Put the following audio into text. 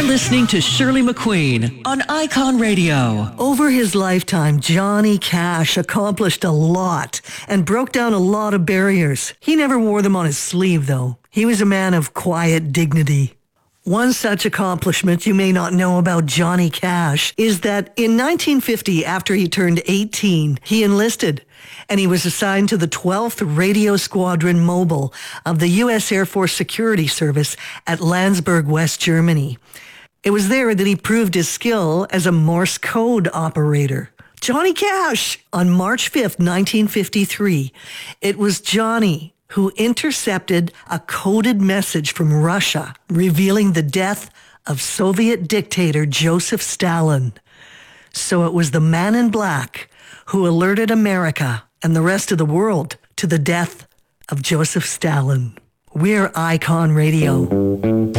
listening to Shirley McQueen on Icon Radio. Over his lifetime, Johnny Cash accomplished a lot and broke down a lot of barriers. He never wore them on his sleeve, though. He was a man of quiet dignity. One such accomplishment you may not know about Johnny Cash is that in 1950, after he turned 18, he enlisted, and he was assigned to the 12th Radio Squadron Mobile of the U.S. Air Force Security Service at Landsberg, West Germany. It was there that he proved his skill as a Morse code operator. Johnny Cash! On March 5th, 1953, it was Johnny who intercepted a coded message from Russia revealing the death of Soviet dictator Joseph Stalin. So it was the man in black who alerted America and the rest of the world to the death of Joseph Stalin. We're Icon Radio.